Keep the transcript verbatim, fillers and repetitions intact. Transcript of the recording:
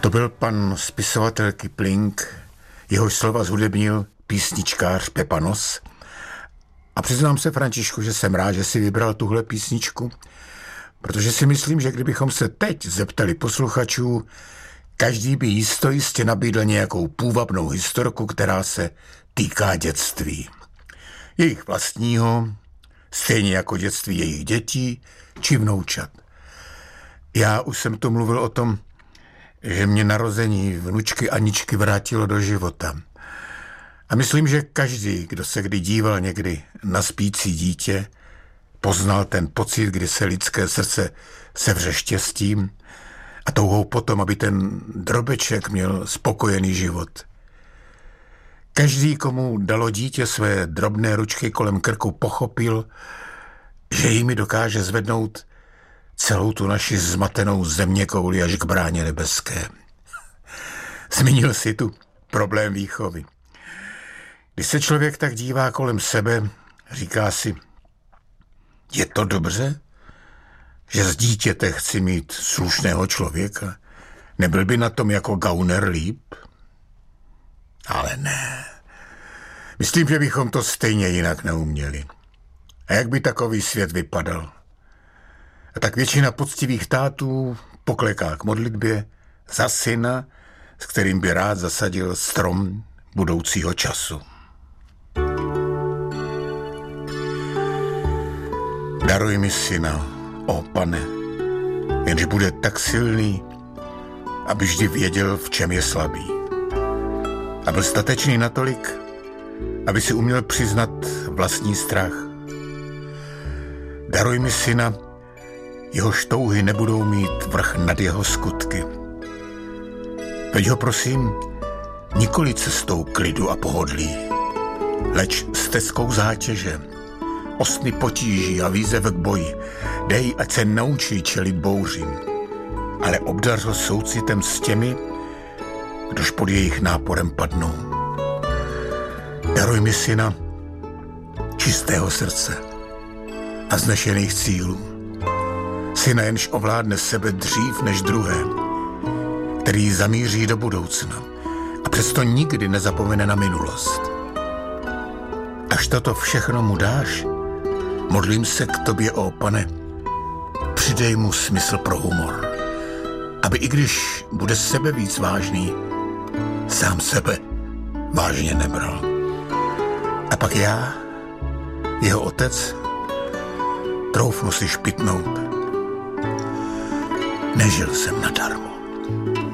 To byl pan spisovatel Kipling, jehož slova zhudebnil písničkář Pepa Nos. A přiznám se, Františku, že jsem rád, že si vybral tuhle písničku, protože si myslím, že kdybychom se teď zeptali posluchačů, každý by jisto jistě nabídl nějakou půvabnou historku, která se týká dětství. Jejich vlastního, stejně jako dětství jejich dětí či vnoučat. Já už jsem tu mluvil o tom, že mě narození vnučky Aničky vrátilo do života. A myslím, že každý, kdo se kdy díval někdy na spící dítě, poznal ten pocit, kdy se lidské srdce sevře štěstím a touhou potom, aby ten drobeček měl spokojený život. Každý, komu dalo dítě své drobné ručky kolem krku, pochopil, že jimi dokáže zvednout celou tu naši zmatenou zeměkouli až k bráně nebeské. Zmínil si tu problém výchovy. Když se člověk tak dívá kolem sebe, říká si, je to dobře, že z dítěte chci mít slušného člověka? Nebyl by na tom jako gauner líp? Ale ne. Myslím, že bychom to stejně jinak neuměli. A jak by takový svět vypadal? A tak většina poctivých tátů pokleká k modlitbě za syna, s kterým by rád zasadil strom budoucího času. Daruj mi syna, ó Pane, jenž bude tak silný, aby vždy věděl, v čem je slabý. A byl statečný natolik, aby si uměl přiznat vlastní strach. Daruj mi syna, jehož touhy nebudou mít vrch nad jeho skutky. Veď ho prosím, nikoli cestou klidu a pohodlí, leč stezkou zátěže, ostny potíží a výzev k boji. Dej, ať se naučí čelit bouřím, ale obdař ho soucitem s těmi, kdož pod jejich náporem padnou. Daruj mi syna čistého srdce a vznešených cílů. Syna, jenž ovládne sebe dřív než druhé, který zamíří do budoucna a přesto nikdy nezapomene na minulost. Až toto všechno mu dáš, modlím se k tobě, ó Pane, přidej mu smysl pro humor, aby i když bude sebe víc vážný, sám sebe vážně nebral. A pak já, jeho otec, troufnu si špitnout. Nežil jsem nadarmo.